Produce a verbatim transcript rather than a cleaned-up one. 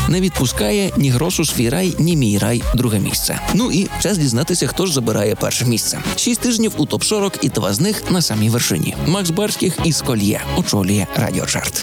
Не відпускає ні грошу свій рай, ні мій рай друге місце. Ну і час дізнатися, хто ж забирає перше місце. Шість тижнів у топ сорок і два з них на самій вершині. Макс Барських із Кольє очолює радіочарт.